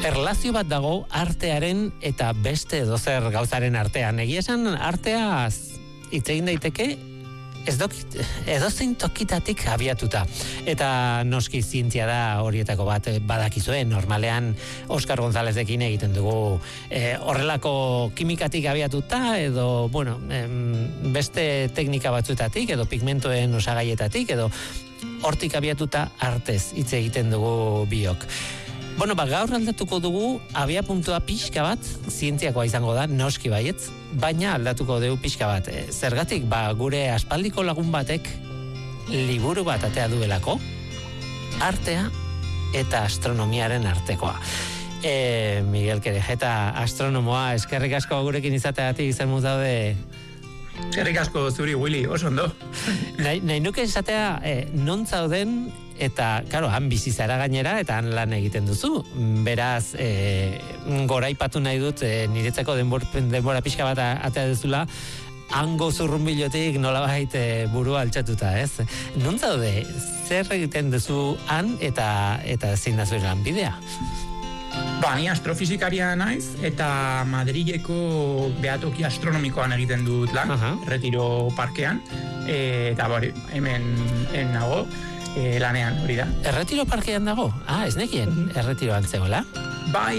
Erlazio bat dago artearen eta beste edozer gauzaren artean. Egia esan artea hitz egin daiteke edozein tokitatik abiatuta. Eta noski zientzia da horietako bat badakizue, normalean Oskar Gonzalezekin egiten dugu horrelako kimikatik abiatuta edo, bueno, beste teknika batzuetatik edo pigmentoen osagaietatik edo hortik abiatuta artez hitz egiten dugu biok. Bueno, gaur aldatuko dugu abiapuntua pixka bat, zientziakoa izango da, noski baietz, baina aldatuko dugu pixka bat. Zergatik, gure aspaldiko lagun batek liburu bat atea duelako, artea eta astronomiaren artekoa. Miguel Kerejeta, astronomoa, eskerrik asko gurekin izateagatik izan muz daude. Eskerrik asko zuri, Willy, oso ondo. Nahi nuke esatea, non zauden, eta, karo, han bizizara gainera, eta han lan egiten duzu. Beraz, goraipatu nahi dut, niretzako denbora pixka bat atea duzula, hango zurrunbilotik nolabait burua altxatuta, ez? Non zaude, zer egiten duzu han, eta zein da zure lanbidea? Ni astrofizikaria naiz, eta Madrileko behatoki astronomikoan egiten dut lan, Retiro parkean, eta hemen nago, lanean hori da. Erretiro parkean dago? Ez nekien, Erretiroan zegoela? Bai,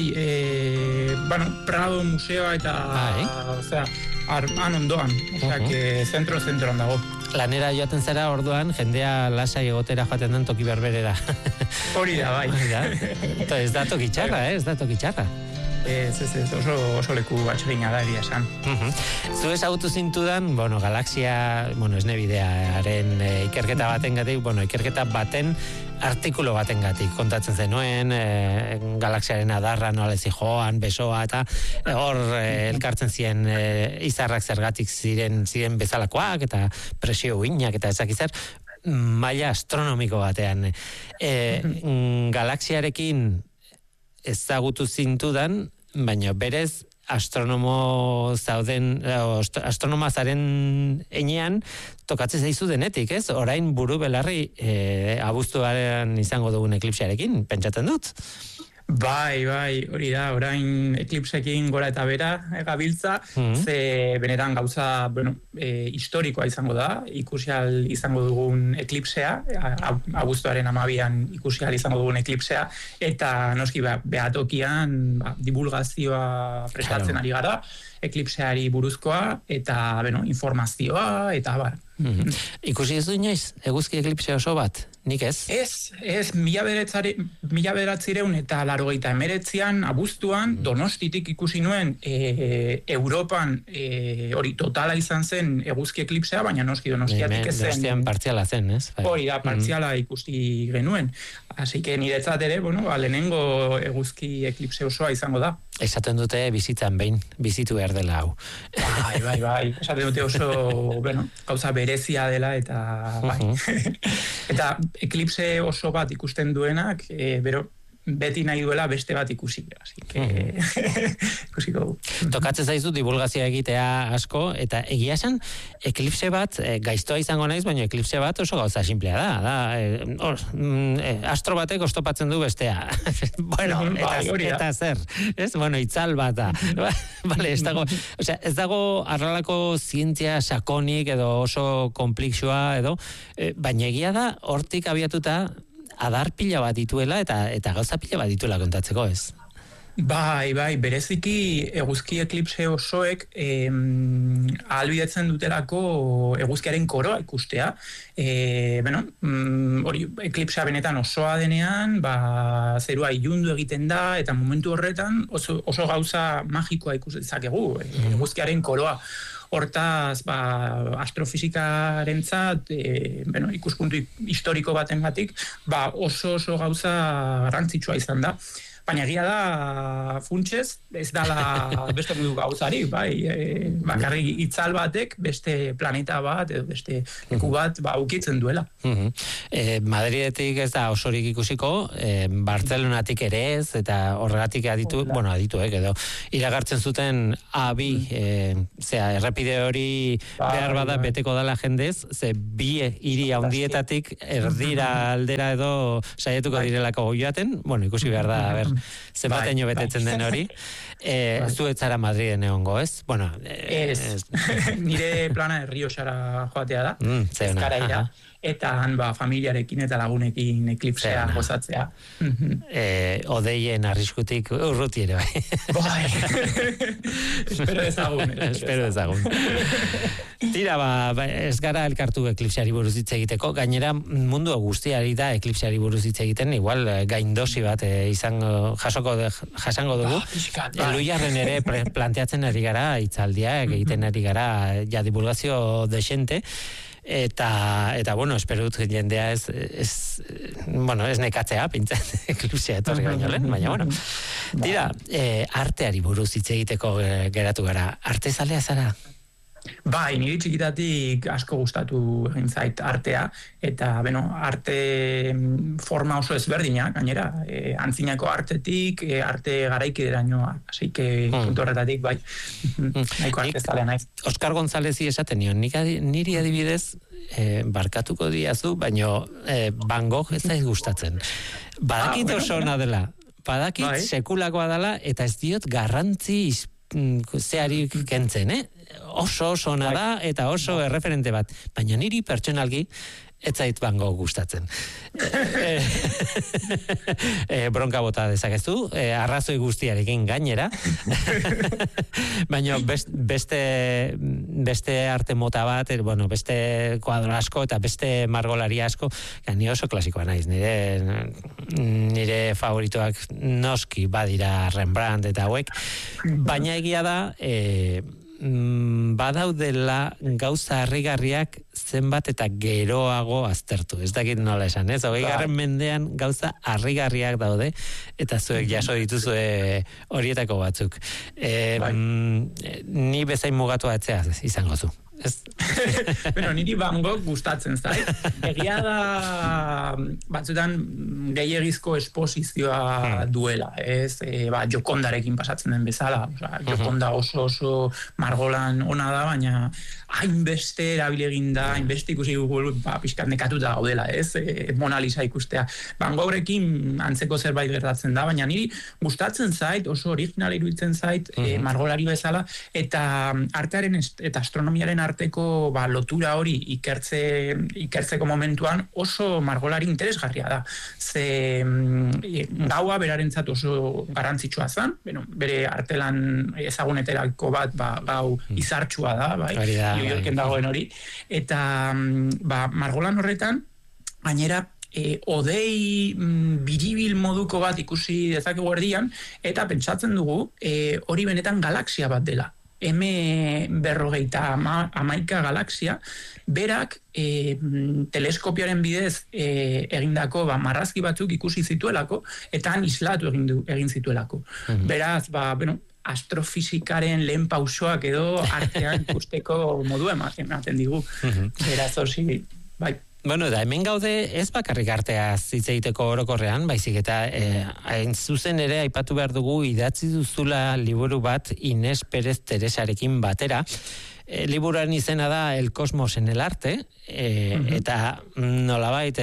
Prado museoa eta, han ondoan, zentro dago. Lanera joaten zara orduan, jendea lasai egotera joaten den toki berberera. Hori da, bai. Eta ez da toki txarra, ez da toki txarra. Ez, oso leku atxegina da egia esan. Zu ezagutu zintudan, galaxia, esnebidearen ikerketa batengatik, ikerketa baten artikulo batengatik kontatzen zenuen, galaxiaren adarra nola joan, besoa, eta hor elkartzen ziren izarrak zergatik ziren bezalakoak, eta presio uinak, eta ezakizar, maila astronomiko batean. Galaxiarekin ezagutu zintudan, baina berez astronoma zaren enean tokatzen zaizu denetik, ez? Orain buru belarri abuztuaren izango dugun eklipsearekin, pentsatzen dut? Bai, hori da, orain eklipsekin gora eta bera gabiltza, ze benetan gauza, historikoa izango da, ikusial izango dugun eklipsea, abuztuaren 12an ikusial izango dugun eklipsea, eta noski behatokian divulgazioa prestatzen ari gara, eklipseari buruzkoa, eta informazioa, eta bar. Ikusi ez du inoiz, eguzki eklipse oso bat? Nik ez? Ez, 1989an abuztuan Donostitik ikusi nuen Europan hori totala izan zen eguzki eklipsea, baina noski Donostiatik ez zen. Donostian partziala zen, ez? Hori da, partziala ikusi genuen. Así que niretzat ere, lehenengo eguzki eklipse osoa izango da. Esaten dute bizitzan behin, bizitu behar dela hau. Bai. Esaten dute oso, gauza berezia dela, eta bai. Eta eklipse oso bat ikusten duenak, beti nahi duela beste bat ikusi. Así que ikusiko du. Tokatzen zaizu divulgazioa egitea asko, eta egia esan, eklipse bat, gaiztoa izango naiz, baina eklipse bat oso gauza simplea da. Astro batek oztopatzen du bestea. Eta zer, ez? Itzal bat da. Ez dago arralako zientzia sakonik edo oso konplexua edo, baina egia da, hortik abiatuta adar pila bat dituela eta gauza pila bat dituela kontatzeko, ez? Bai, bereziki eguzki eklipse osoek ahalbidetzen dutelako eguzkiaren koroa ikustea. Hori, eklipsea benetan osoa denean, zerua ilundu egiten da, eta momentu horretan oso gauza magikoa ikus dezakegu, eguzkiaren koroa. Hortaz, astrofizikarentzat, ikuspuntu historiko batengatik, oso gauza garrantzitsua izan da. Baina egia da, funtsez, ez dala beste mundu gauzari, bakarrik itzal batek beste planeta bat edo beste leku bat ukitzen duela. Madridetik ez da osorik ikusiko, Bartzelonatik ere ez, eta horregatik aditu, edo iragartzen zuten A2, errepide hori behar bada beteko dala jendez, ze bi hiri handietatik erdira aldera edo saietuko direlako joaten, ikusi behar da, zenbateño betetzen den hori. Zu ez zara Madriden egongo, ez? Bueno, nire plana Errioxara joatea da. Zeuna. Eta han familiarekin eta lagunekin eklipsea gozatzea. Odeien arriskutik urruti ere bai. Espero ezagun. Tira, ez gara elkartu eklipseari buruz hitz egiteko, gainera mundu guztiari da eklipseari buruz hitz egiten, igual gaindosi bat jasango dugu. Eluiarren ere planteatzen ari gara, hitzaldiak egiten ari gara, ja divulgazio desente, eta bueno, espero dut jendea ez nekatzea, pintzat eklipsea etorri baino lehen, baina bueno. Tira, arteari buruz hitz egiteko geratu gara, artezalea zara? Bai, niri txikitatik asko gustatu egin zait artea, eta arte forma oso ezberdina, gainera, antzinako artetik, arte garaikideraino, asike puntu horretatik, bai, nahiko artezalea naiz. Oskar Gonzálezi esaten nion, niri adibidez, barkatuko diazu, baino Van Gogh ez zaiz gustatzen. Badakit oso ona dela, badakit sekulakoa dela, eta ez diot garrantzi zeari kentzen, oso ona da eta oso erreferente bat, baina niri pertsonalki ez zait Van Gogh gustatzen. Bronka bota dezakezu, arrazoi guztiarekin gainera, baina beste arte mota bat, beste kuadro asko eta beste margolari asko, ni oso klasikoa naiz, nire favoritoak noski badira Rembrandt eta hauek, baina egia da, badaudela gauza harrigarriak zenbat eta geroago aztertu. Ez dakit nola esan, ez? 20. mendean gauza harrigarriak daude, eta zuek jaso dituzue horietako batzuk. Ni bezain mugatua etzea izango zu. Niri Van Gogh gustatzen zait. Egia da batzutan gehiegizko esposizioa duela, ez? Jokondarekin pasatzen den bezala. Jokonda oso margolan ona da, baina hainbeste erabilegin da, hainbeste ikusi dugu pixkat nekatuta gaudela, ez? Mona Lisa ikustea. Van Goghrekin antzeko zerbait gertatzen da, baina niri gustatzen zait, oso original iruditzen zait, margolari bezala, eta artearen eta astronomiaren arteko lotura hori ikertzeko momentuan oso margolari interesgarria da. Ze gaua berarentzat oso garrantzitsua zen, bere artelan ezaguneterako bat gau izartsua da, bai, New Yorken dagoen hori, eta margolan horretan, gainera, odei biribil moduko bat ikusi dezakegu erdian, eta pentsatzen dugu hori benetan galaxia bat dela. M51 galaxia, berak teleskopiaren bidez egindako marrazki batzuk ikusi zituelako, eta han islatu egin zituelako. Beraz, astrofizikaren lehen pausoak edo artean ikusteko modu ematen digu. Beraz, hori, bai. Bueno, da hemen gaude ez bakarrik artea hitz egiteko orokorrean, baizik eta hain zuzen ere aipatu behar dugu idatzi duzula liburu bat Inés Pérez Teresarekin batera. Liburuaren izena da El Cosmos en el Arte, eta nolabait,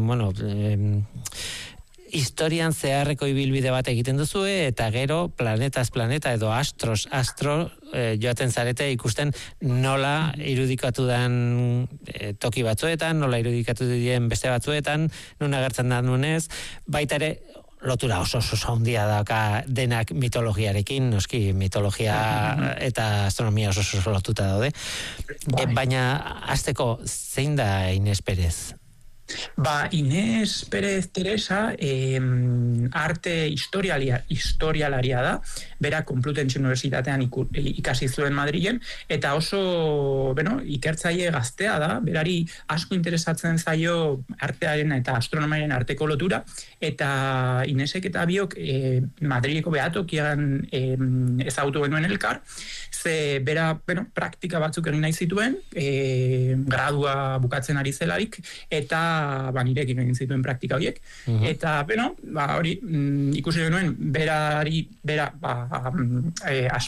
historian zeharreko ibilbide bat egiten duzue, eta gero planetaz planeta edo astros astro joaten zarete ikusten nola irudikatu den toki batzuetan, nola irudikatu dien beste batzuetan, nun agertzen da nunez, baita ere lotura oso handia dauka denak mitologiarekin, noski mitologia eta astronomia oso lotuta daude. Baina hasteko zein da Inés Pérez? Inés Pérez Teresa arte historialaria da, bera Complutense Universitatean ikasi zuen Madrilen, eta oso ikertzaile gaztea da, berari asko interesatzen zaio artearen eta astronomiaren arteko lotura, eta Inések eta biok Madrileko behatokian ezagutu genuen elkar, ze bera praktika batzuk egin nahi zituen, gradua bukatzen ari zelarik, eta nirekin egin zituen praktika horiek. Eta, hori, ikusi genuen, bera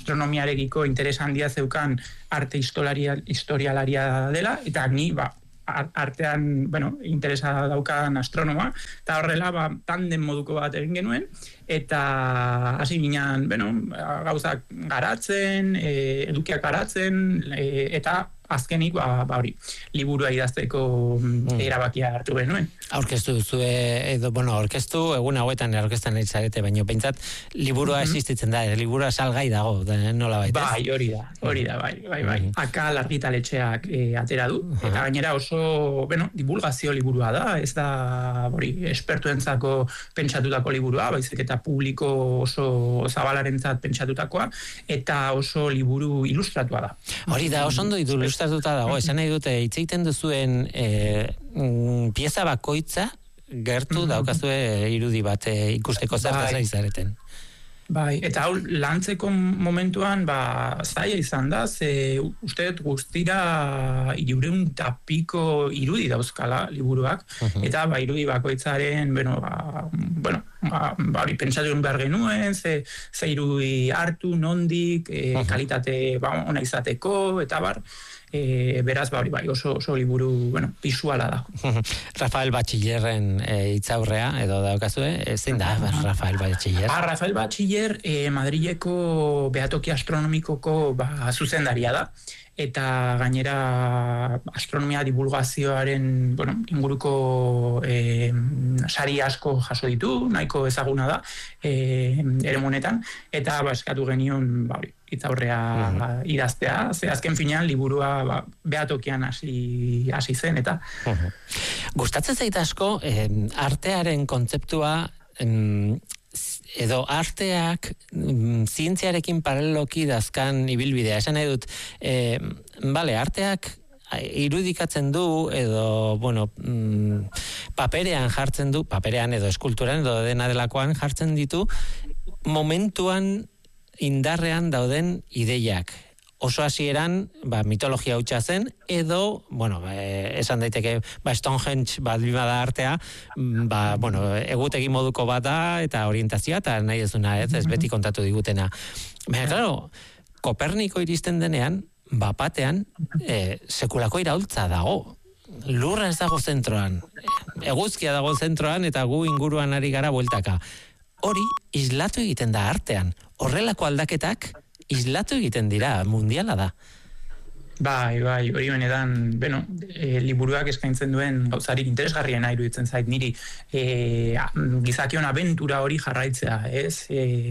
astronomiarekiko interes handia zeukan arte historialaria dela, eta ni, artean, interesa daukan astronoma, eta horrela, tanden moduko bat egin genuen, eta hasi ginen, gauzak garatzen, edukiak garatzen, eta azkenik, hori, liburua idazteko erabakia hartu genuen. Aurkeztu duzue, aurkeztu, egun hauetan aurkeztan nahi zarete, baina pentsat, liburua existitzen da, liburua salgai dago, nola baita? Bai, hori da, bai. Akal argitaletxeak atera du, eta gainera oso, divulgazio liburua da, ez da, espertuentzako pentsatutako liburua, baizik eta publiko oso zabalarentzat pentsatutakoa, eta oso liburu ilustratua da. Hori da, oso ondo ilustratuta dago, esan nahi dute, hitz egiten duzuen pieza bakoitza gertu daukazue irudi bat ikusteko zertaz nahi zareten. Bai, eta hau lantzeko momentuan zaila izan da, ze uste dut guztira 300 irudi dauzkala liburuak, eta irudi bakoitzaren, pentsatu behar genuen, ze irudi hartu, nondik, kalitate ona izateko, eta beraz, oso liburu, visuala da. Rafael Batxillerren hitzaurrea, edo daukazue, zein da Rafael Batxiller? Rafael Batxiller, Madrileko behatoki astronomikoko zuzendaria da, eta gainera astronomia divulgazioaren inguruko sari asko jaso ditu, nahiko ezaguna da eremunetan, eta eskatu genion hitzaurrea idaztea, ze azken finean liburua behatokian hasi zen, eta gustatzen zait asko artearen kontzeptua edo arteak zientziarekin paraleloki dazkan ibilbidea. Esan nahi dut, arteak irudikatzen du edo, paperean jartzen du, paperean edo eskulturan edo dena delakoan jartzen ditu momentuan indarrean dauden ideiak. Oso hasieran, mitologia hutsa zen, edo, esan daiteke, Stonehenge baldima da artea, egutegi moduko bat da, eta orientazioa, eta nahi ezuna, ez beti kontatu digutena. Claro, Koperniko iristen denean, batean, sekulako iraultza dago. Lurra ez dago zentroan. Eguzkia dago zentroan, eta gu inguruan ari gara bueltaka. Hori, islatu egiten da artean. Horrelako aldaketak, islatu egiten dira, mundiala da. Bai, hori benetan, liburuak eskaintzen duen gauzarik interesgarriena iruditzen zait niri gizakion abentura hori jarraitzea, ez?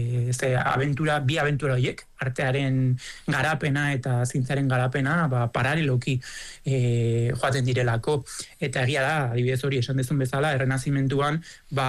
Bi abentura horiek, artearen garapena eta zientzaren garapena, paraleloki joaten direlako. Eta egia da, adibidez hori esan dezun bezala, errenazimentuan,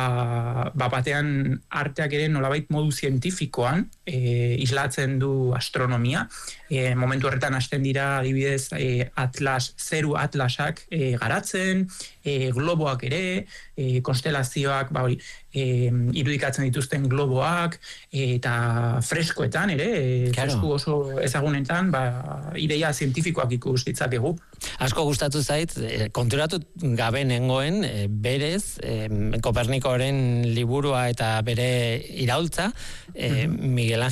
batean arteak ere nolabait modu zientifikoan islatzen du astronomia. Momentu horretan hasten dira, adibidez, zeru atlasak garatzen, globoak ere, konstelazioak, irudikatzen dituzten globoak, eta freskoetan ere, fresku oso ezagunetan, ideia zientifikoak ikus ditzakegu. Asko gustatu zait, konturatu gabe nengoen, berez, Kopernikoren liburua eta bere iraultza, Miguel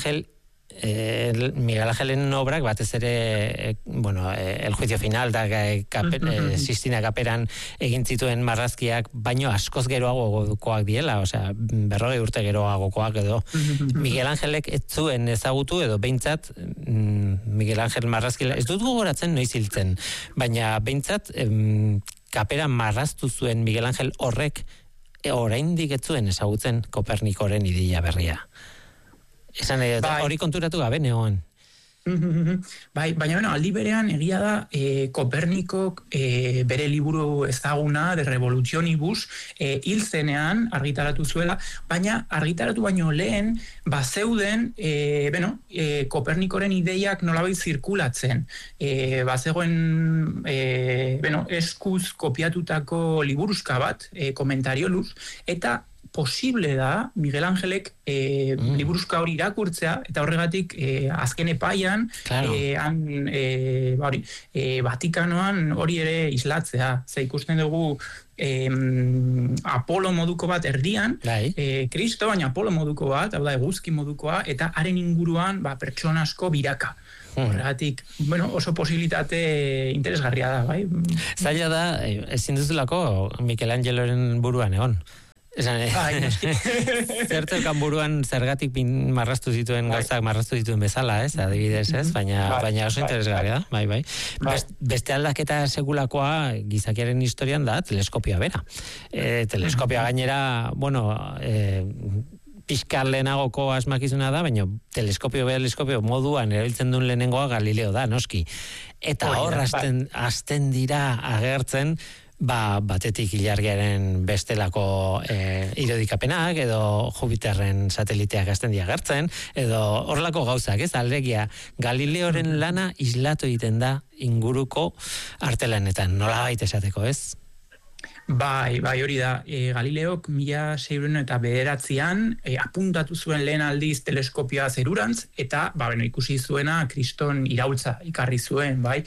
Angelen obrak batez ere El juicio final da Sistina Kaperan egin zituen marrazkiak baino askoz geroagokoak diela, osea 40 urte geroagokoak edo. Miguel Angelek ez zuen ezagutu edo behintzat Miguel Angel marrazkila ez dut gogoratzen noiz hiltzen, baina behintzat Kaperan marraztu zuen Miguel Angel horrek oraindik ez zuen ezagutzen Kopernikoren ideia berria. Esan hori konturatu gabe negoen. Baina aldi berean egia da Kopernikok bere liburu ezaguna de Revolutionibus hil zenean argitaratu zuela, baina argitaratu baino lehen bazeuden Kopernikoren ideiak nolabait zirkulatzen. Bazegoen eskuz kopiatutako liburuzka bat, komentarioluz, eta posible da Miguel Angelek liburuzka hori irakurtzea, eta horregatik azken epaian Vatikanoan hori ere islatzea. Ze ikusten dugu Apolo moduko bat erdian, Kristo, baina Apolo moduko bat, hau da eguzki modukoa, eta haren inguruan pertsona asko biraka. Horregatik, oso posibilitate interesgarria da, bai? Zaila da, ezin duzulako Michelangeloren buruan egon. Zerteukan buruan zergatik marraztu zituen gauzak marraztu zituen bezala, adibidez, baina oso interesgarria da, bai. Beste aldaketa segulakoa gizakiaren historian da teleskopioa bera. Teleskopioa gainera, pixkar lehenagoko asmakizuna da, baina teleskopio moduan erabiltzen duen lehenengoa Galileo da, noski. Eta hor hasten dira agertzen batetik ilargiaren bestelako irudikapenak, edo Jupiterren sateliteak hasten dira agertzen, edo horrelako gauzak, alegia Galileoren lana islatu egiten da inguruko artelanetan, nolabait esateko, ez? Bai, hori da. Galileok 1609an apuntatu zuen lehen aldiz teleskopioa zerurantz, eta ikusi zuena Kriston iraultza ikarri zuen, bai.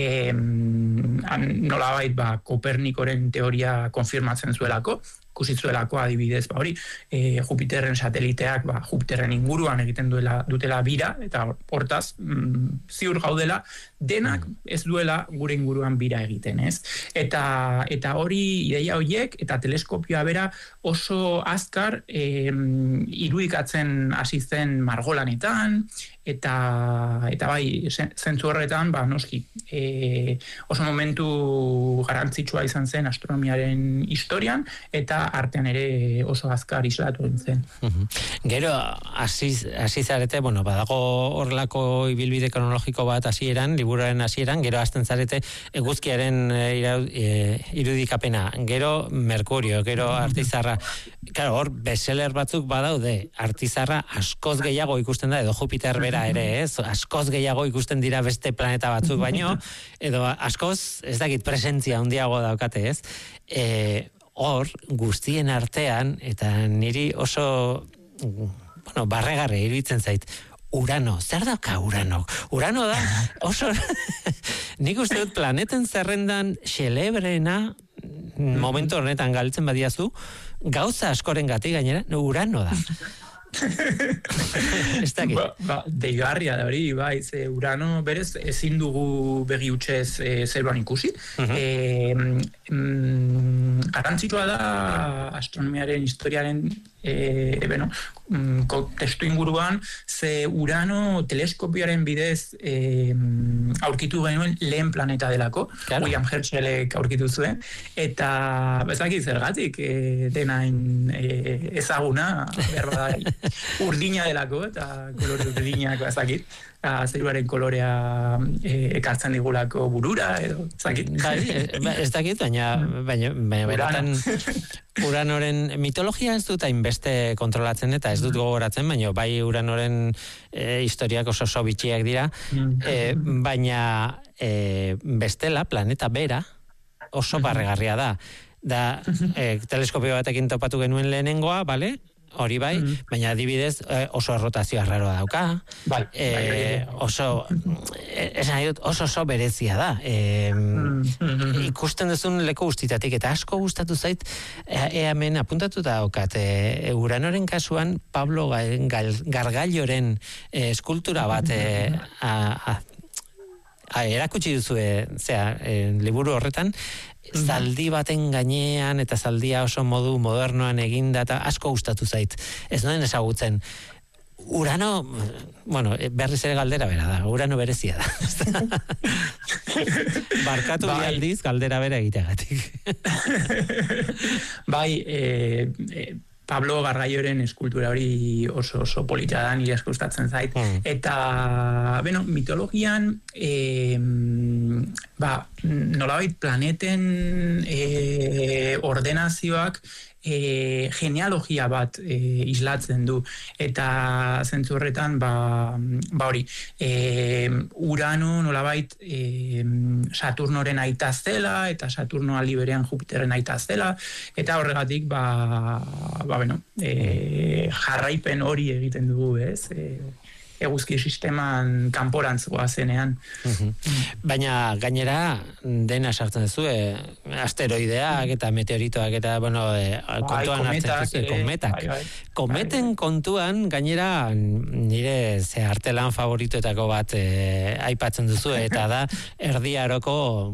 Nolabait Kopernikoren teoria konfirmatzen zuelako, ikusi zuelako adibidez, Jupiterren sateliteak Jupiterren inguruan egiten dutela bira, eta hortaz ziur gaudela denak ez duela gure inguruan bira egiten, ez? Eta hori ideia horiek eta teleskopioa bera oso azkar irudikatzen hasi zen margolanetan, eta bai, zentzu horretan, noski, oso momentu garrantzitsua izan zen astronomiaren historian, eta artean ere oso azkar islatu zen. Gero, hasi zarete, badago horrelako ibilbide kronologiko bat hasieran, liburuaren hasieran, gero hasten zarete eguzkiaren irudikapena, gero Merkurio, gero Artizarra. Claro, hor bestseller batzuk badaude, Artizarra askoz gehiago ikusten da, edo Jupiter bera ere, ez? Askoz gehiago ikusten dira beste planeta batzuk baino, edo askoz, ez dakit, presentzia handiago daukate, ez? Hor, guztien artean, eta niri oso, barregarri iruditzen zait, Urano, zer dauka Urano? Urano da, oso, nik uste dut planeten zerrendan xelebrena, momentu honetan galtzen badiazu, gauza askoren gatik gainera, Urano da. Deigarria da hori, bai, ze Urano berez ezin dugu begi hutsez zeruan ikusi. Garrantzitsua da astronomiaren historiaren testu inguruan, ze Urano teleskopioaren bidez aurkitu genuen lehen planeta delako, William Herschelek aurkitu zuen, eta bezakit zergatik denain ezaguna, berbada urdina delako, eta kolore urdinak bezakit, zeruaren kolorea ekartzen digulako burura, edo ezakit. Ez dakit, baina beratan Uranoren mitologia ez dut hainbeste kontrolatzen eta ez dut gogoratzen, baina bai Uranoren historiak oso bitxiak dira, baina bestela planeta bera oso barregarria da. Teleskopio batekin topatu genuen lehenengoa, bale? Hori bai, baina adibidez oso rotazioa raroa dauka, oso berezia da. Ikusten duzun leku guztitatik, eta asko gustatu zait, hemen apuntatuta daukat, Uranoren kasuan Pablo Gargalloren eskultura bat erakutsi duzue, liburu horretan, zaldi baten gainean eta zaldia oso modu modernoan eginda eta asko gustatu zait. Ez noen ezagutzen. Urano, berriz ere galdera bera da, Urano berezia da. Barkatu aldiz galdera bera egiteagatik. Pablo Gargalloren eskultura hori oso polita da, nire asko gustatzen zait. Eta, mitologian nolabait planeten ordenazioak genealogia bat islatzen du, eta zentzu horretan hori Urano nolabait Saturnoren aita zela, eta Saturno aldi berean Jupiterren aita zela, eta horregatik jarraipen hori egiten dugu, ez? Eguzki sisteman kanporantzoa zenean. Baina gainera dena sartzen duzu, asteroideak eta meteoritoak eta kontuan hartzen kometak. Kometen kontuan gainera nire artelan favoritoetako bat aipatzen duzu, eta da Erdi Aroko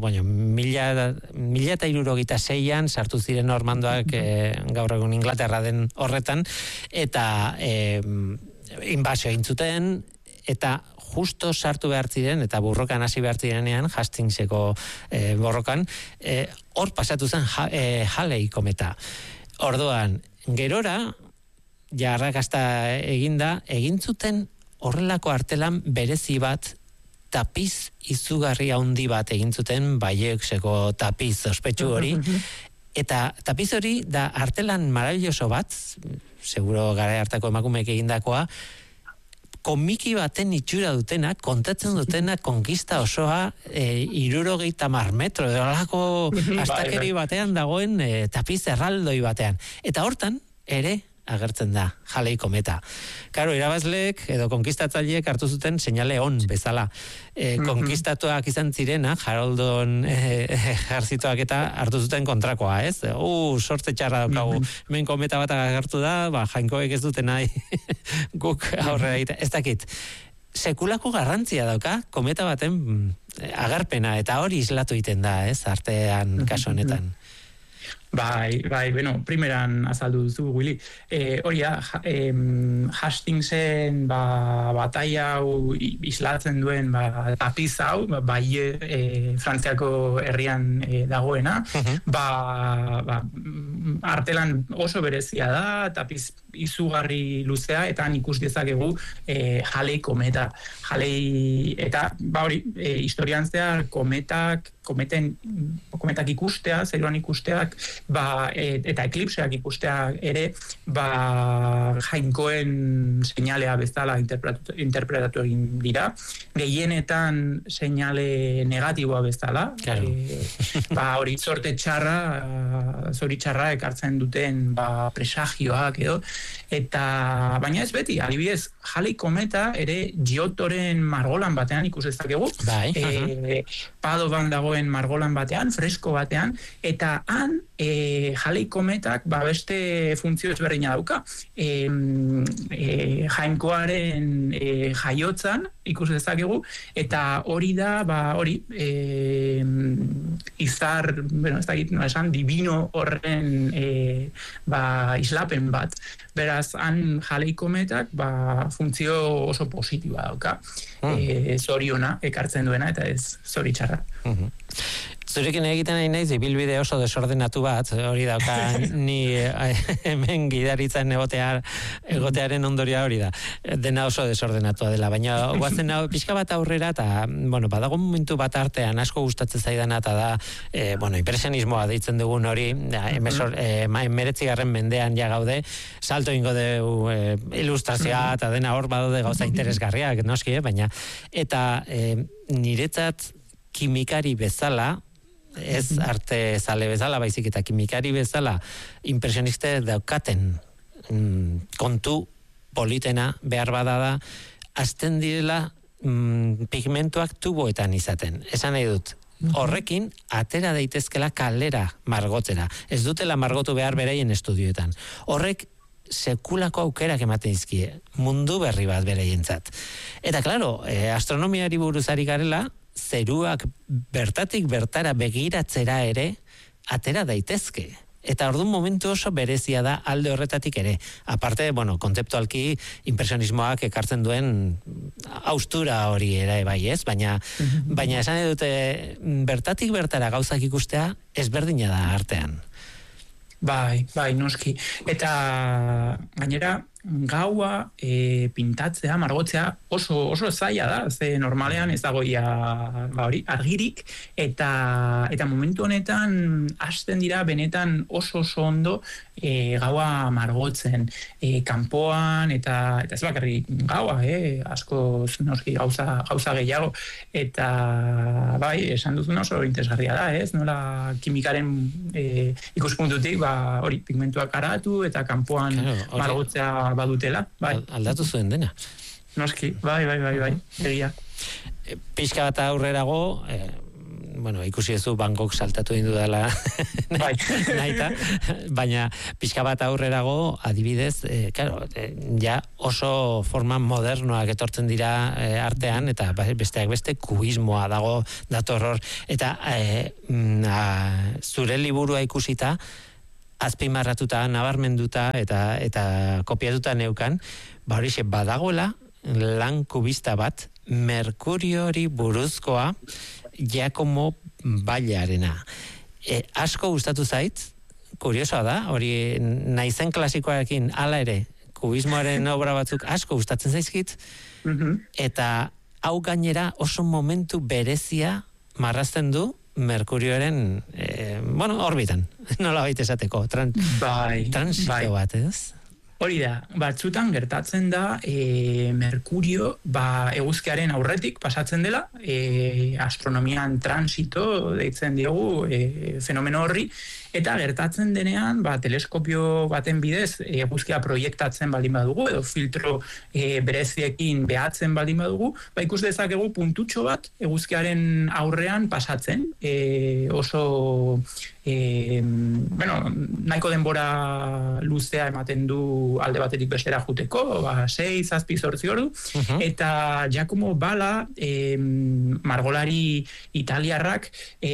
1076an sartu ziren normandoak gaur egun Inglaterra den horretan, eta inbasio egin zuten, eta justo sartu behar ziren, eta borrokan hasi behar zirenean, Hastingseko borrokan, hor pasatu zen Halley kometa. Orduan, gerora, arrakasta eginda, egin zuten horrelako artelan berezi bat, tapiz izugarri handi bat egin zuten, Bayeuxeko tapiz ospetsu hori, eta tapiz hori da artelan maravilloso bat, seguro gara hartako emakumeek egindakoa, komiki baten itxura dutena, kontatzen dutena konkista osoa 70 metro, edolako astakeri batean dagoen tapiz erraldoi batean. Eta hortan, ere, agertzen da, Halley kometa. Karo, irabazleek edo konkistatzaileek hartu zuten seinale on bezala. Konkistatuak izan zirena, Haroldon ejerzitoak eta hartu zuten kontrakoa, ez? Sorte txarra daukagu. Hemen kometa bat agertu da, jainkoek ez duten nahi guk aurrera egiten. Ez dakit, sekulako garrantzia dauka, kometa baten agerpena, eta hori islatu egiten da, ez? Artean kaso honetan. Primeran azaldu duzu, Willy. Hori da, Hastingsen bataia hau islatzen duen tapiz hau, Frantziako herrian dagoena, artelan oso berezia da, tapiz izugarri luzea, eta ikus dezakegu Halley kometa. Halley, eta historian zehar kometak ikustea, zeruan ikusteak, eta eklipseak ikusteak ere, jainkoen seinalea bezala interpretatu egin dira. Gehienetan seinale negatiboa bezala. Hori sorte txarra, zori txarra ekartzen duten presagioak edo. Eta, baina ez beti, adibidez, Halley kometa ere Giottoren margolan batean ikus dezakegu. Padovan dagoen margolan batean, fresko batean, eta han Halley kometak beste funtzio ezberdina dauka. Jainkoaren jaiotzan ikus dezakegu, eta hori da, izar, ez dakit, divino horren islapen bat. Beraz, han Halley kometak funtzio oso positiboa dauka. Zoriona ekartzen duena, eta ez zori txarra. Zurekin egiten nahi naiz, ibilbide oso desordenatu bat, hori dauka ni hemen gidaritzen egotearen ondoria hori da. Dena oso desordenatua dela, baina guazen pixka bat aurrera, eta, badago momentu bat artean asko gustatzen zaidana, eta da, impresionismoa deitzen dugun hori, 19. mendean ja gaude, salto ingo dugu ilustrazioa, eta dena hor badaude gauza interesgarriak, noski, baina, eta niretzat kimikari bezala, ez arte zale bezala, baizik eta kimikari bezala, impresioniste daukaten kontu politena behar badada, azten direla pigmentuak tuboetan izaten. Esan nahi dut, horrekin atera daitezkela kalera margotzera. Ez dutela margotu behar bereien estudioetan. Horrek sekulako aukerak ematen dizkie, mundu berri bat bereientzat. Eta klaro, astronomiari buruzari garela, zeruak bertatik bertara begiratzera ere atera daitezke. Eta orduan momentu oso berezia da alde horretatik ere. Aparte, kontzeptualki impresionismoak ekartzen duen haustura hori ere bai ez, baina esan edute bertatik bertara gauzak ikustea ezberdina da artean. Bai, noski. Eta gainera, gaua pintatzea, margotzea oso zaila da, ze normalean ez dagoia argirik, eta momentu honetan hasten dira benetan oso ondo gaua margotzen kanpoan, eta ez bakarrik gaua, asko noski gauza gehiago, eta bai, esan duzun oso interesgarria da, ez? Nola kimikaren ikuspuntutik, hori, pigmentuak garatu eta kanpoan margotzea badutela, bai. Aldatu zuen dena. Noski, bai, egia. Pixka bat aurrerago, ikusi ezu Bangkok saltatu dindu dela naita, baina pixka bat aurrerago, adibidez, ja oso forma modernoak etortzen dira artean, eta besteak beste kubismoa dator hor, eta zure liburua ikusita, azpimarratuta, nabarmenduta eta kopiatuta neukan, horixe badagoela lan kubista bat, Merkuriori buruzkoa, Giacomo Bailarena. Asko gustatu zait, kuriosoa da, hori naizen klasikoarekin hala ere, kubismoaren obra batzuk asko gustatzen zaizkit, eta hau gainera oso momentu berezia marrazten du Merkurioren, orbitan, nola baita esateko, transito bat, ez? Hori da, batzutan gertatzen da Merkurio eguzkiaren aurretik pasatzen dela, astronomian transito deitzen diogu fenomeno horri, eta gertatzen denean, teleskopio baten bidez eguzkia proiektatzen baldin badugu, edo filtro bereziekin behatzen baldin badugu, ikus dezakegu puntutxo bat eguzkiaren aurrean pasatzen, oso nahiko denbora luzea ematen du alde batetik bestera juteko, 6-7 ordu, eta Giacomo Balla margolari italiarrak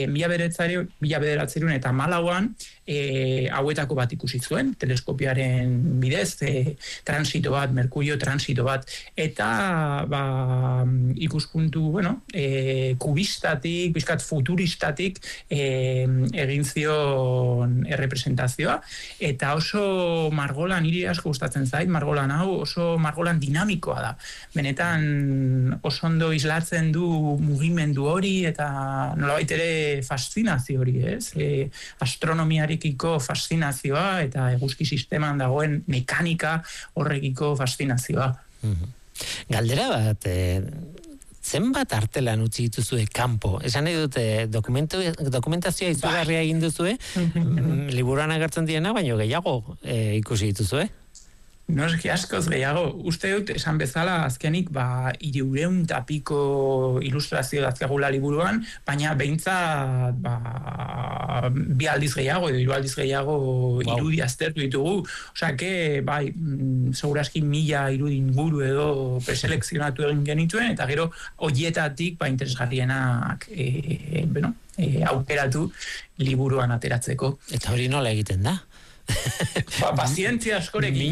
1994 eta 2004 hauetako bat ikusi zuen, teleskopiaren bidez, transito bat, Merkurio transito bat, eta ikuspuntu, kubistatik, bizkat futuristatik egin zion errepresentazioa, eta oso margolan, niri asko gustatzen zait, margolan hau oso margolan dinamikoa da. Benetan oso ondo islatzen du mugimendu hori, eta nolabait ere faszinazio hori, ez? Astronomiarekiko faszinazioa, eta eguzki sisteman dagoen mekanika horrekiko faszinazioa. Galdera bat, zenbat artelan utzi dituzue kanpo? Esan nahi dute, dokumentazioa izugarria egin duzue, liburuan agertzen direna, baina gehiago ikusi dituzue? Noski askoz gehiago. Uste dut, esan bezala, azkenik, 300 eta piko ilustrazio datzkagula liburuan, baina behintzat 2 aldiz gehiago, edo 3 aldiz gehiago irudi aztertu ditugu. Osake, seguraski 1000 irudi inguru edo preselekzionatu egin genituen, eta gero horietatik interesgarrienak aukeratu liburuan ateratzeko. Eta hori nola egiten da? Pazientzia askorekin.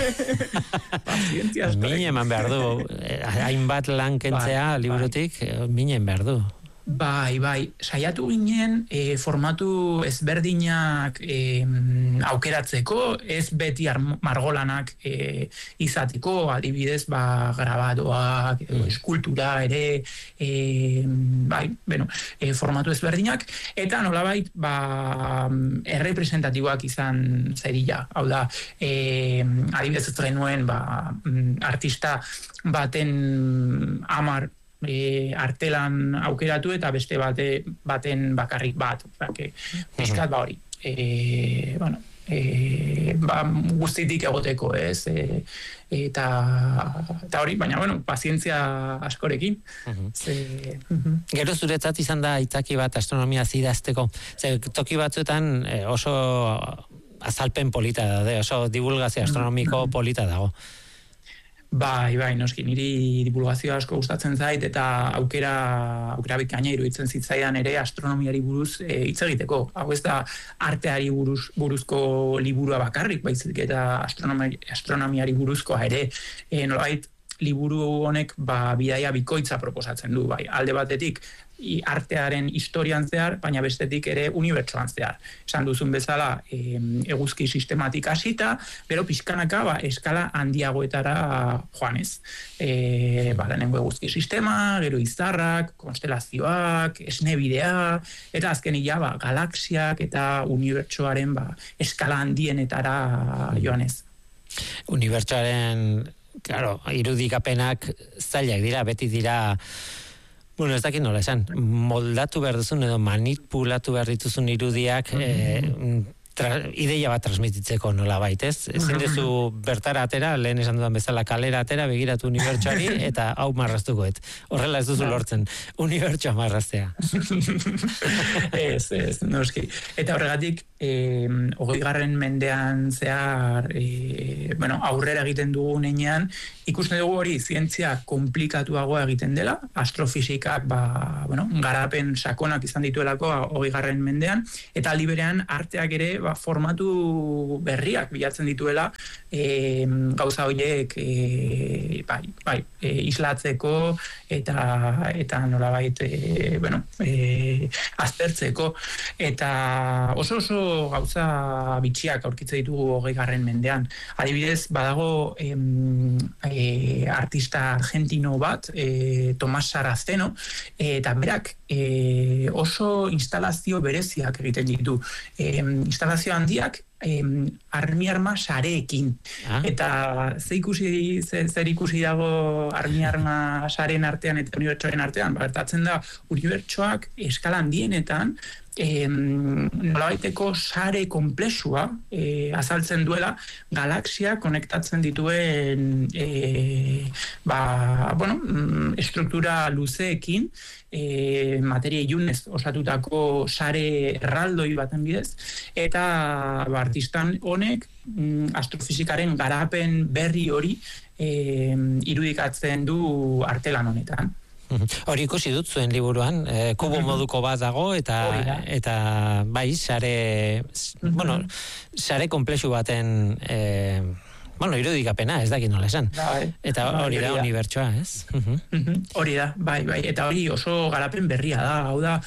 Mine eman behar du. Hainbat lan kentzea liburutik, minen behar du. Bai, saiatu ginen formatu ezberdinak aukeratzeko, ez beti margolanak izateko, adibidez, grabadoak, eskultura ere, formatu ezberdinak, eta nolabait errepresentatiboak izan zerila. Hau da, adibidez ez genuen artista baten 10 artelan aukeratu eta beste baten bakarrik bat. Pizkat hori. Guztitik egoteko, ez? Eta hori, baina, pazientzia askorekin. Gero zuretzat izan da aitzaki bat astronomia idazteko. Toki batzuetan oso azalpen polita da, oso divulgazio astronomiko polita dago. Bai, noski, niri divulgazioa asko gustatzen zait, eta aukera bikaina iruditzen zitzaidan ere astronomiari buruz hitz egiteko. Hau ez da arteari buruzko liburua bakarrik, baizik eta astronomiari buruzkoa ere. Nolabait, liburu honek bidaia bikoitza proposatzen du, alde batetik artearen historian zehar, baina bestetik ere unibertsoan zehar. Esan duzun bezala, eguzki sistematik hasita, gero pixkanaka eskala handiagoetara joanez. Lehenengo eguzki sistema, gero izarrak, konstelazioak, esnebidea, eta azkenik galaxiak eta unibertsoaren eskala handienetara joanez. Unibertsoaren, claro, irudikapenak zailak dira, beti dira. Bueno, ez dakit nola esan, moldatu behar duzun edo manipulatu behar dituzun irudiak ideia bat transmititzeko nola baitez. Ezin dezu bertara atera, lehen esan dudan bezala kalera atera, begiratu unibertsoari eta hau marraztukoet. Horrela ez duzu lortzen, unibertsoa marraztea. Ez, noski. Eta horregatik, 20. mendean zehar, aurrera egiten dugu nenean, ikusten dugu hori zientzia komplikatuagoa egiten dela, astrofisikak garapen sakonak izan dituelako 20. mendean, eta aldi berean arteak ere formatu berriak bilatzen dituela gauza horiek islatzeko eta nolabait aztertzeko, eta oso gauza bitxiak aurkitzen ditugu 20. mendean. Adibidez, badago artista argentino bat, Tomás Saraceno, eta berak oso instalazio bereziak egiten ditu. Instalazio handiak armi-arma sareekin. Eta zer ikusi dago armi-arma saren artean eta unibertsoaren artean? Gertatzen da, unibertsoak eskala handienetan nolabaiteko sare konplexua azaltzen duela galaxia konektatzen dituen estruktura luzeekin, materia ilunez osatutako sare erraldoi baten bidez, eta artistan honek astrofisikaren garapen berri hori irudikatzen du artelan honetan. Hori ikusi dut zuen liburuan, kubo moduko bat dago, eta bai, sare komplexu baten irudikapena, ez dakit nola esan. Eta hori da unibertsoa, ez? Hori da, bai, eta hori oso garapen berria da, hau da,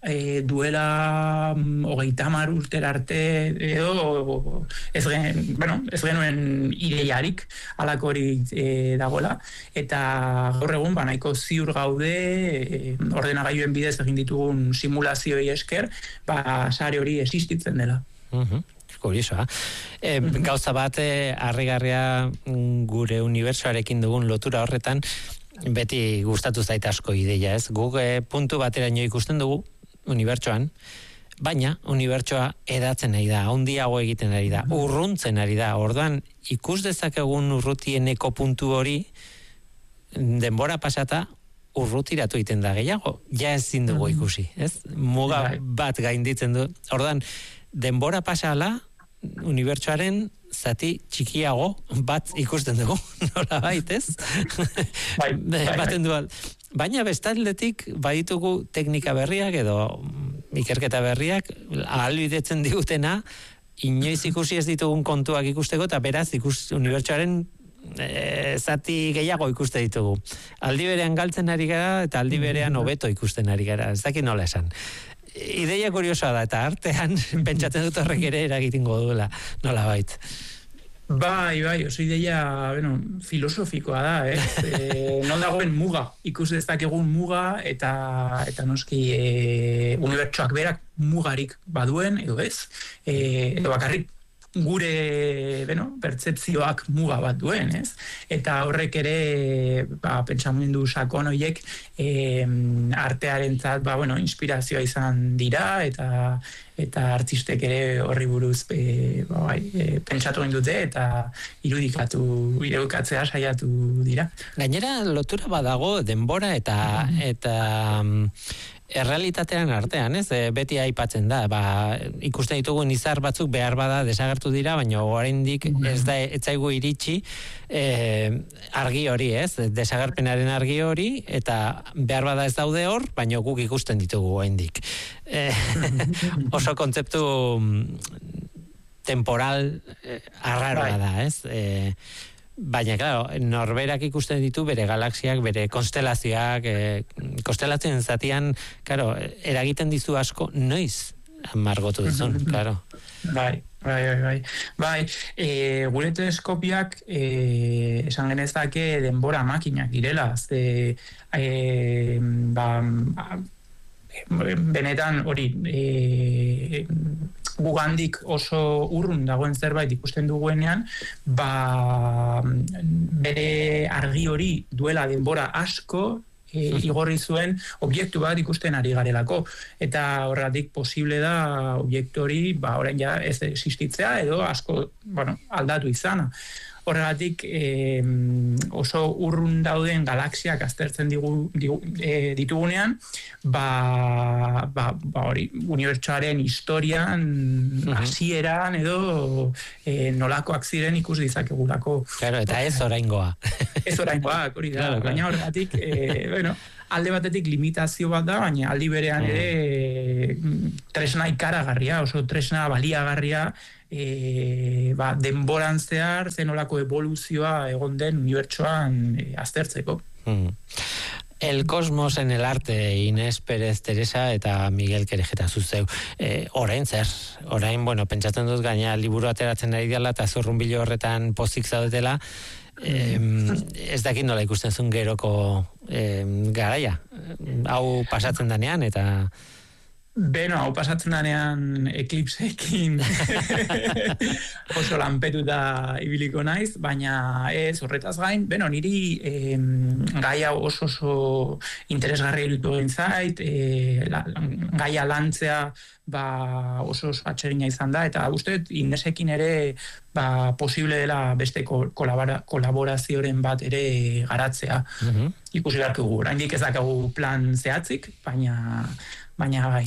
duela 30 urtera arte edo ez genuen ideiarik halako hori dagoela, eta gaur egun nahiko ziur gaude ordenagailuen bidez egin ditugun simulazioi esker sare hori existitzen dela. Kuriosoa. Gauza bat harrigarria gure unibertsoarekin dugun lotura horretan, beti gustatu zait asko ideia, ez? Guk puntu bateraino ikusten dugu unibertsoan, baina unibertsoa edatzen ari da, handiago egiten ari da, urruntzen ari da. Orduan, ikus dezakegun urrutieneko puntu hori denbora pasata urrutiratu egiten da gehiago. Ja ezin dugu ikusi, ez? Muga bat gainditzen du. Orduan, denbora pasala unibertsoaren zati txikiago bat ikusten dugu, nola baitez? Baten dual. Baina bestaldetik baditugu teknika berriak edo ikerketa berriak ahalbidetzen digutena inoiz ikusi ez ditugun kontuak ikusteko, eta beraz unibertsoaren zati gehiago ikuste ditugu. Aldi berean galtzen ari gara eta aldi berean hobeto ikusten ari gara. Ez dakit nola esan. Ideia kuriosoa da, eta artean pentsatzen dut horrek ere eragitingo duela, nola bait. Bai, oso ideia filosofikoa da, non dagoen muga, ikus dezakegun muga, eta noski unibertsoak berak mugarik baduen, edo ez, edo bakarrik gure pertzepzioak muga bat duen, ez? Eta horrek ere pentsamendu sakon horiek artearentzat inspirazioa izan dira, eta artistek ere horri buruz pentsatu egin dute eta irudikatzea saiatu dira. Gainera lotura badago denbora eta errealitatean artean, ez? Beti aipatzen da, ikusten ditugun izar batzuk behar bada desagertu dira, baina oraindik ez zaigu iritsi argi hori, ez? Desagerpenaren argi hori, eta behar bada ez daude hor, baina guk ikusten ditugu oraindik. Oso kontzeptu temporal arraroa da, ez? Baina, claro, norberak ikusten ditu bere galaxiak, bere konstelazioak, konstelazioen zatian, claro, eragiten dizu asko, noiz margotu duzun, claro. Bai, gure teleskopiak esan genezake denbora makinak direla, ze benetan hori gugandik oso urrun dagoen zerbait ikusten duguenean, bere argi hori duela denbora asko igorri zuen objektu bat ikusten ari garelako. Eta horregatik posible da objektu hori orain ja ez existitzea edo asko aldatu izana. Horregatik oso urrun dauden galaxiak aztertzen ditugunean, hori unibertsoaren historian, hasieran edo nolakoak ziren ikus ditzakegulako. Claro, eta ez oraingoa. Ez oraingoa, hori da. Baina horregatik, alde batetik limitazio bat da, baina aldi berean ere tresna ikaragarria, oso tresna baliagarria, denboran zehar zenolako evoluzioa egon den unibertsoan aztertzeko. El Cosmos en el Arte, Inés Pérez Teresa eta Miguel Querejeta zuzeu. Orain zer? Orain, pentsatzen dut gaina liburu ateratzen ari dela eta zurrunbilo horretan pozik zaudetela. Ez dakit nola ikusten zuen geroko garaia. Hau pasatzen danean eta... Hau pasatzen danean eklipseekin oso lanpetuta ibiliko naiz, baina ez horretaz gain, niri gaia oso interesgarria iruditu egin zait, gaia lantzea oso atsegina izan da, eta uste Inesekin ere posible dela beste kolaborazioren bat ere garatzea. Ikusi beharko gu, oraindik ez dakagu plan zehatzik, baina bai.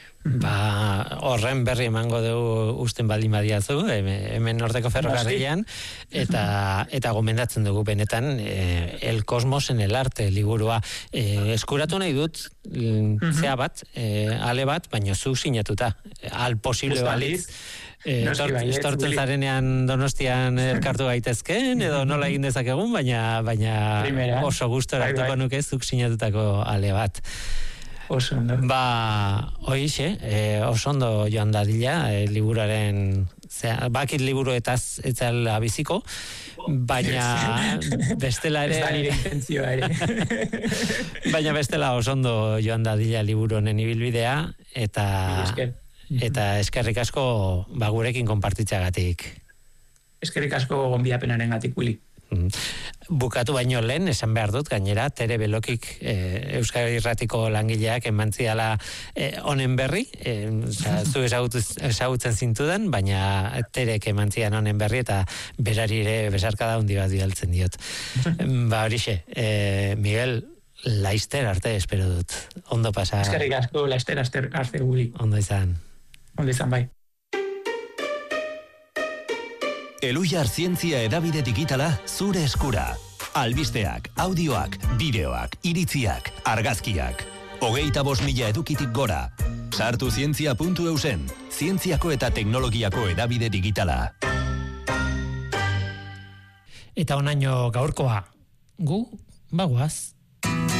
Horren berri emango dugu usten baldin badiazu, hemen Norteko Ferrokarrilan, eta gomendatzen dugu benetan El Cosmos en el Arte liburua. Eskuratu nahi dut, zea bat, ale bat, baina zu sinatuta. Al posible balitz. Estortzen zarenean Donostian elkartu gaitezken, edo nola egin dezakegun, baina oso gustora hartuko nuke zuk sinatutako ale bat. Oso ondo. Oixe, oso ondo joan dadila, liburaren, bakit liburuetaz etzala biziko, baina bestela ere... Ez da nire intentzioa ere. Baina bestela oso ondo joan dadila liburu honen ibilbidea, eta eskerrik asko gurekin konpartitzagatik. Eskerrik asko gonbidapenaren gatik, Willy. Bukatu baino lehen, esan behar dut, gainera, Tere Belokik Euskal Irratiko langileak emantziala honen berri, zu ezagutzen zintudan, baina Terek emantzian honen berri, eta berari ere besarkada hundi bat bidaltzen diot. Horixe, Miguel, laizter arte espero dut. Ondo pasa. Eskerrik asko, laizter arte guri. Ondo izan. Ondo izan, bai. Elujar zientzia edabide digitala zure eskura. Albisteak, audioak, bideoak, iritziak, argazkiak. 25.000 edukitik gora. Sartu zientzia.eusen, zientziako eta teknologiako edabide digitala. Eta onaino gaurkoa, gu bagoaz.